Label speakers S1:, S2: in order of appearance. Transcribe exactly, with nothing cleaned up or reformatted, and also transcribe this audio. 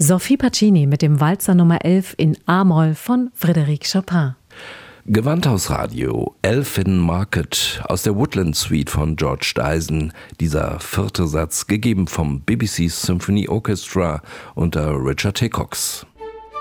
S1: Sophie Pacini mit dem Walzer Nummer elf in A-Moll von Frédéric Chopin.
S2: Gewandhausradio, Elfin Market aus der Woodland Suite von George Dyson. Dieser vierte Satz gegeben vom B B C Symphony Orchestra unter Richard Hickox.